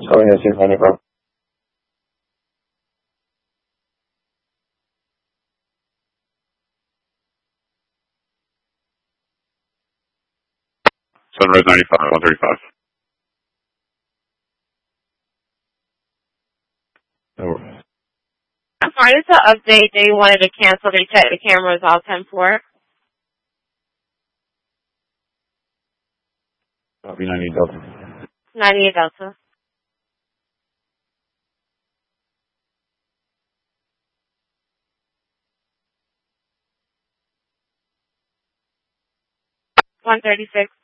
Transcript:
Go ahead, 694. Sunrise 95, 135. Oh, I'm sorry, this is an update. They wanted to cancel. They checked the cameras all 10-4. copy 90 Delta. 98 Delta. $136.